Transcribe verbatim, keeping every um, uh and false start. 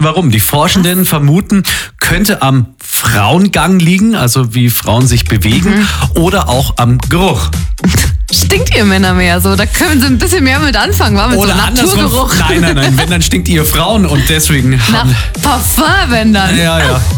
warum. Die Forschenden vermuten, könnte am Frauengang liegen, also wie Frauen sich bewegen, mhm. oder auch am Geruch. Stinkt ihr Männer mehr so? Da können sie ein bisschen mehr mit anfangen, war mit Oder so Naturgeruch. Nein, nein, nein, wenn, dann stinkt ihr Frauen und deswegen... Nach Parfum, wenn dann. Ja, ja.